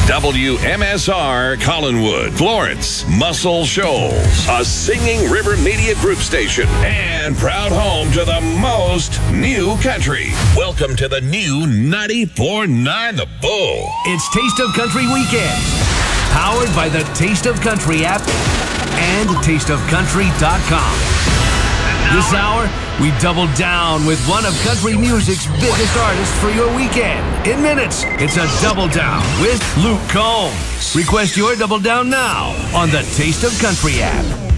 WMSR Collinwood, Florence, Muscle Shoals, a Singing River Media Group station, and proud home to the most new country. Welcome to the new 94.9 The Bull. It's Taste of Country Weekend, powered by the Taste of Country app and tasteofcountry.com. This hour, we double down with one of country music's biggest artists for your weekend. In minutes, it's a Double Down with Luke Combs. Request your Double Down now on the Taste of Country app.